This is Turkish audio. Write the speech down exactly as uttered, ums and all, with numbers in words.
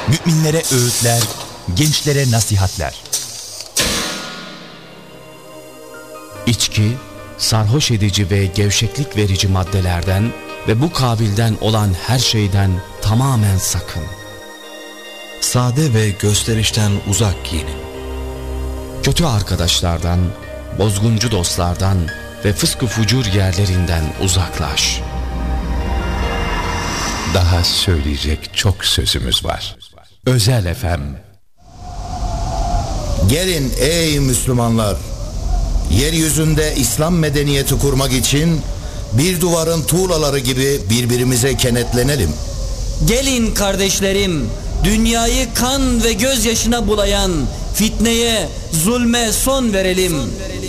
Müminlere öğütler, gençlere nasihatler. İçki, sarhoş edici ve gevşeklik verici maddelerden ve bu kabilden olan her şeyden tamamen sakın. Sade ve gösterişten uzak giyinin. Kötü arkadaşlardan, bozguncu dostlardan ve fıskı fucur yerlerinden uzaklaş. Daha söyleyecek çok sözümüz var. Özel F M. Gelin ey Müslümanlar, yeryüzünde İslam medeniyeti kurmak için bir duvarın tuğlaları gibi birbirimize kenetlenelim. Gelin kardeşlerim, dünyayı kan ve gözyaşına bulayan fitneye, zulme son verelim.